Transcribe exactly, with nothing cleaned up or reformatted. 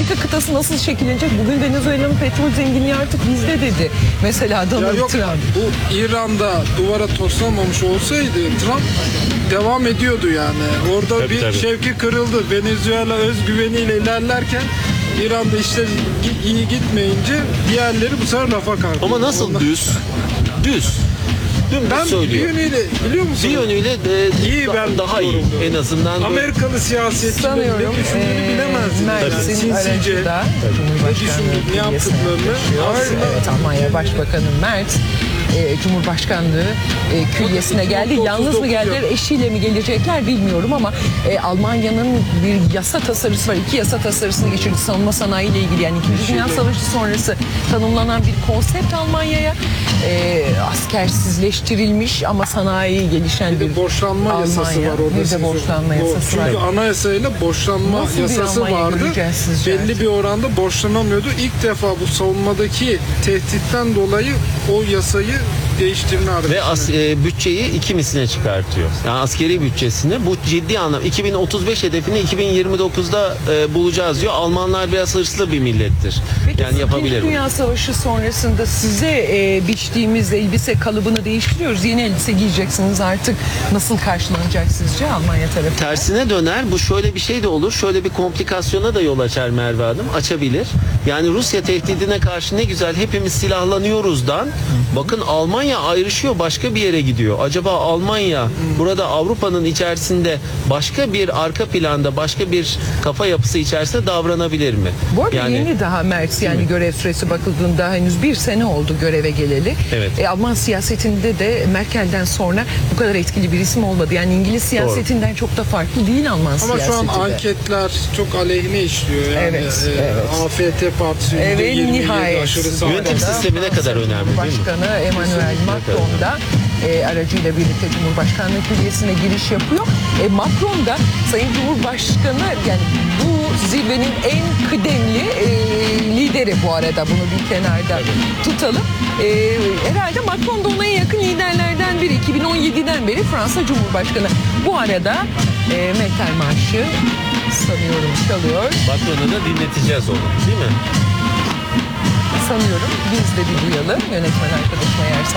Amerika kıtası nasıl şekillenecek? Bugün Venezuela'nın petrol zenginliği artık bizde dedi. Mesela Donald Ya yok, Trump. bu İran'da duvara toslamamış olsaydı Trump devam ediyordu yani. Orada Tabii, bir tabii. şevki kırıldı. Venezuela özgüveniyle ilerlerken İran'da işler gi- iyi gitmeyince diğerleri bu sefer lafa kalktı. Ama nasıl Onlar- düz? Düz. Dümdüz Ben bir söylüyor. yönüyle biliyor musun? Bir yönüyle de, İyi, da- ben daha iyi yorumluyorum. en azından. Amerikalı siyasetçilerin Sanıyorum ne düşündüğünü eee, bilemezdim. Mersin Sinsice aracı da ne Cumhurbaşkanlığı düşündüğünü, ne külliyesine yaptıklarını taşıyor. aslında Evet, Almanya Başbakanı Merz e, Cumhurbaşkanlığı e, külliyesine geldi. Yalnız mı geldiler, eşiyle mi gelecekler bilmiyorum ama e, Almanya'nın bir yasa tasarısı var. İki yasa tasarısını geçirdi savunma sanayi ile ilgili. Yani İkinci Dünya Savaşı sonrası tanımlanan bir konsept Almanya'ya. E, askersizleştirilmiş ama sanayi gelişen bir bir de borçlanma Almanya. yasası var orada. Bir de sizin. borçlanma O- yasası var. Çünkü anayasayla borçlanma Nasıl bir yasası Almanya vardı. göreceğiz sizce Belli artık? bir oranda borçlanamıyordu. İlk defa bu savunmadaki tehditten dolayı o yasayı değiştirme aracı. Ve as, e, bütçeyi iki misline çıkartıyor. Yani askeri bütçesini bu ciddi anlam iki bin otuz beş hedefini iki bin yirmi dokuzda e, bulacağız diyor. Almanlar biraz hırslı bir millettir. Peki yani yapabilir İkinci bunu. Dünya Savaşı sonrasında size e, biçtiğimiz elbise kalıbını değiştiriyoruz. Yeni elbise giyeceksiniz artık. Nasıl karşılanacak sizce Almanya tarafı? Tersine döner. Bu şöyle bir şey de olur. Şöyle bir komplikasyona da yol açar Merve Hanım. Açabilir. Yani Rusya tehdidine karşı ne güzel hepimiz silahlanıyoruzdan. Bakın Almanya ayrışıyor, başka bir yere gidiyor. Acaba Almanya burada Avrupa'nın içerisinde başka bir arka planda, başka bir kafa yapısı içerisinde davranabilir mi? Bu arada yani yeni daha Merz yani görev süresi bakıldığında henüz bir sene oldu göreve geleli. Evet. E, Alman siyasetinde de Merkel'den sonra bu kadar etkili bir isim olmadı. Yani İngiliz siyasetinden çok da farklı değil Alman Ama siyaseti şu an de. anketler çok aleyhine işliyor. Yani Evet, e, evet. A F T partisi Evet, yüzde yirmi yedi nihayet. aşırı sağ. Yönetim sistemi ne kadar önemli değil mi? Başkanı Emmanuel Macron da e, aracıyla birlikte Cumhurbaşkanlığı külliyesine giriş yapıyor. E, Macron da Sayın Cumhurbaşkanı yani bu zirvenin en kıdemli e, lideri bu arada bunu bir kenarda tutalım. E, herhalde Macron da ona en yakın liderlerden biri. iki bin on yediden beri Fransa Cumhurbaşkanı. Bu arada e, Metal Marşı sanıyorum çalıyor. Macron'u da dinleteceğiz onu, değil mi? Sanıyorum biz de bir duyalım. Yönetmen arkadaşıma eğer